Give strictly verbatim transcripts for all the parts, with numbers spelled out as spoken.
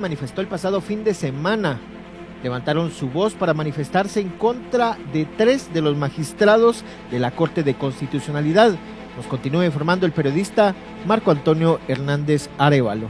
manifestó el pasado fin de semana. Levantaron su voz para manifestarse en contra de tres de los magistrados de la Corte de Constitucionalidad. Nos continúa informando el periodista Marco Antonio Hernández Arévalo.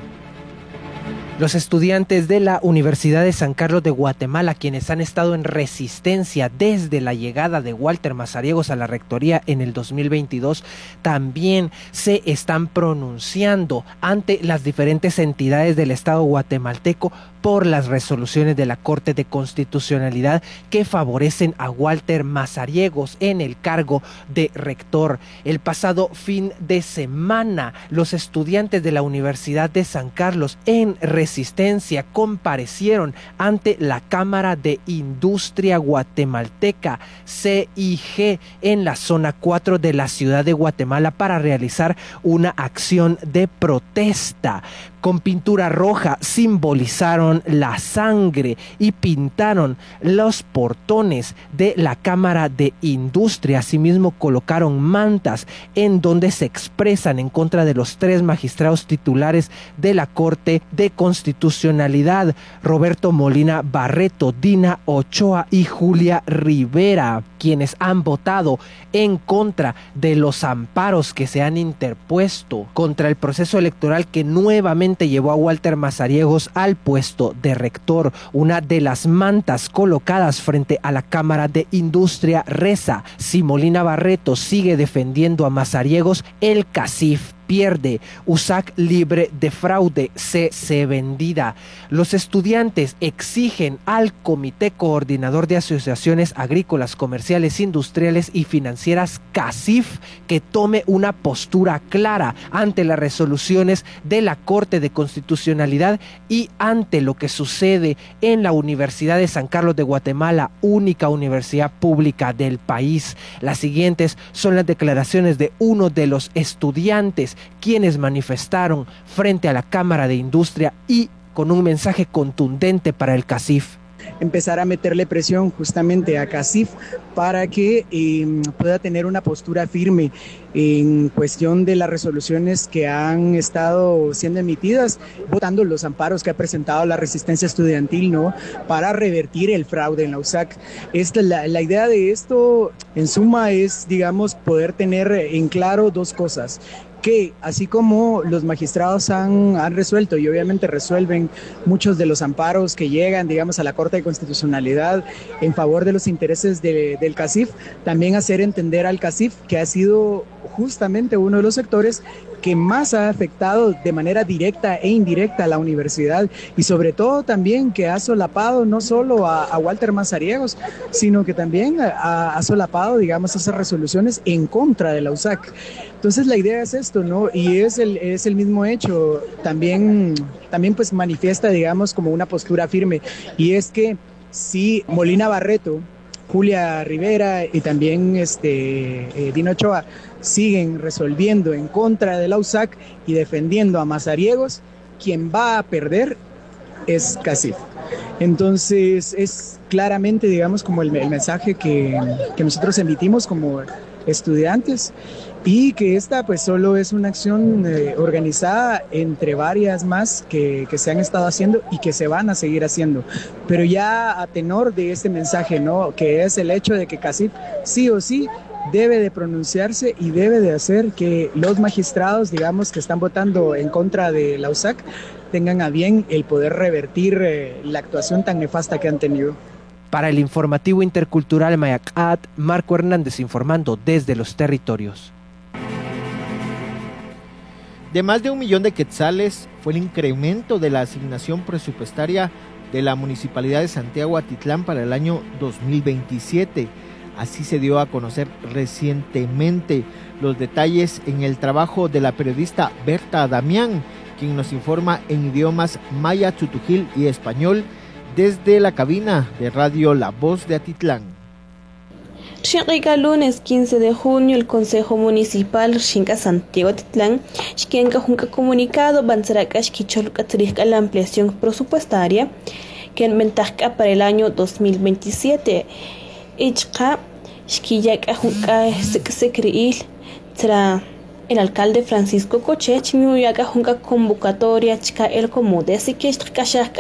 Los estudiantes de la Universidad de San Carlos de Guatemala, quienes han estado en resistencia desde la llegada de Walter Mazariegos a la rectoría en el dos mil veintidós, también se están pronunciando ante las diferentes entidades del Estado guatemalteco por las resoluciones de la Corte de Constitucionalidad que favorecen a Walter Mazariegos en el cargo de rector. El pasado fin de semana, los estudiantes de la Universidad de San Carlos en resistencia comparecieron ante la Cámara de Industria Guatemalteca, C I G, en la zona cuatro de la ciudad de Guatemala para realizar una acción de protesta. Con pintura roja simbolizaron la sangre y pintaron los portones de la Cámara de Industria. Asimismo, colocaron mantas en donde se expresan en contra de los tres magistrados titulares de la Corte de Constitucionalidad: Roberto Molina Barreto, Dina Ochoa y Julia Rivera, quienes han votado en contra de los amparos que se han interpuesto contra el proceso electoral que nuevamente llevó a Walter Mazariegos al puesto de rector. Una de las mantas colocadas frente a la Cámara de Industria reza: si Molina Barreto sigue defendiendo a Mazariegos, el CACIF pierde, U S A C libre de fraude, C C vendida. Los estudiantes exigen al Comité Coordinador de Asociaciones Agrícolas, Comerciales, Industriales y Financieras, CACIF, que tome una postura clara ante las resoluciones de la Corte de Constitucionalidad y ante lo que sucede en la Universidad de San Carlos de Guatemala, única universidad pública del país. Las siguientes son las declaraciones de uno de los estudiantes quienes manifestaron frente a la Cámara de Industria y con un mensaje contundente para el CACIF. Empezar a meterle presión justamente a CACIF para que eh, pueda tener una postura firme en cuestión de las resoluciones que han estado siendo emitidas, votando los amparos que ha presentado la resistencia estudiantil, ¿no?, para revertir el fraude en la U S A C. Esta, la, la idea de esto, en suma, es, digamos, poder tener en claro dos cosas: que así como los magistrados han, han resuelto y obviamente resuelven muchos de los amparos que llegan, digamos, a la Corte de Constitucionalidad en favor de los intereses de, del CACIF, también hacer entender al CACIF que ha sido justamente uno de los sectores que más ha afectado de manera directa e indirecta a la universidad, y sobre todo también que ha solapado no solo a, a Walter Mazariegos, sino que también ha, ha solapado, digamos, esas resoluciones en contra de la U S A C. Entonces la idea es esto, ¿no? Y es el, es el mismo hecho, también, también pues manifiesta, digamos, como una postura firme, y es que si Molina Barreto, Julia Rivera y también este, eh, Dina Ochoa siguen resolviendo en contra de la U S A C y defendiendo a Mazariegos, quien va a perder es CACIF. Entonces es claramente, digamos, como el, el mensaje que, que nosotros emitimos como estudiantes, y que esta pues solo es una acción eh, organizada entre varias más que, que se han estado haciendo y que se van a seguir haciendo, pero ya a tenor de este mensaje, ¿no?, que es el hecho de que CACIF sí o sí debe de pronunciarse y debe de hacer que los magistrados, digamos, que están votando en contra de la U S A C tengan a bien el poder revertir eh, la actuación tan nefasta que han tenido. Para el informativo intercultural Mayacat, Marco Hernández informando desde los territorios. De más de un millón de quetzales fue el incremento de la asignación presupuestaria de la Municipalidad de Santiago Atitlán para el año dos mil veintisiete. Así se dio a conocer recientemente. Los detalles en el trabajo de la periodista Berta Damián, quien nos informa en idiomas maya, tutujil y español desde la cabina de radio La Voz de Atitlán. Xinqa lunes quince de junio, el Consejo Municipal Xinqa Santiago Atitlán Xinqa Junca comunicado Banzaraka Xquicholucatrija la ampliación presupuestaria que mentajka para el año dos mil veintisiete. Ichqa Xquillaka Junca Secreil tra el alcalde Francisco Coche Chimiuyaka Junca convocatoria Chka el Comude Siquishka